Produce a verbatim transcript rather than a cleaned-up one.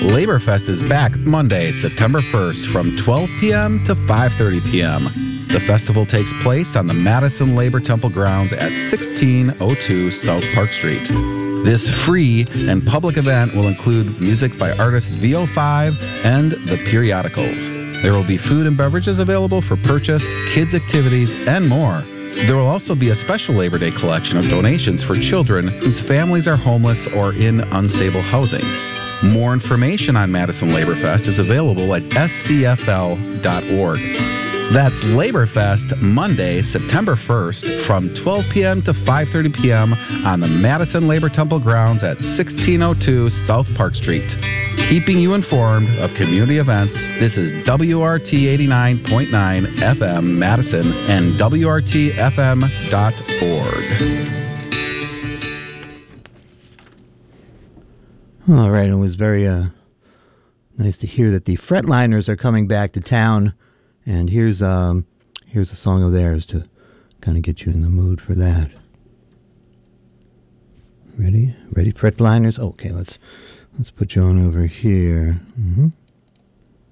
Laborfest is back Monday, September first from twelve p.m. to five thirty p.m. The festival takes place on the Madison Labor Temple grounds at sixteen oh two South Park Street. This free and public event will include music by artists V O five and The Periodicals. There will be food and beverages available for purchase, kids' activities, and more. There will also be a special Labor Day collection of donations for children whose families are homeless or in unstable housing. More information on Madison Laborfest is available at s c f l dot org. That's Laborfest, Monday, September first, from twelve p.m. to five thirty p.m. on the Madison Labor Temple grounds at sixteen oh two South Park Street. Keeping you informed of community events, this is W R T eighty-nine point nine F M Madison and W R T F M dot org. All right, it was very uh, nice to hear that the Fretliners are coming back to town, and here's um, here's a song of theirs to kind of get you in the mood for that. Ready? Ready, Fretliners? Okay, let's let's put you on over here. Mm-hmm.